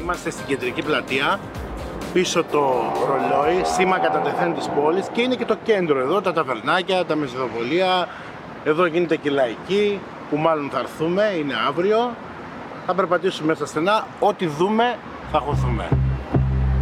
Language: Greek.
Είμαστε στην κεντρική πλατεία, πίσω το ρολόι, σήμα κατά τεθέν της πόλης και είναι και το κέντρο εδώ, τα ταβερνάκια, τα μεσοδοπολία. Εδώ γίνεται και η λαϊκή, που μάλλον θα έρθουμε, είναι αύριο. Θα περπατήσουμε μέσα στενά, ό,τι δούμε θα χωθούμε.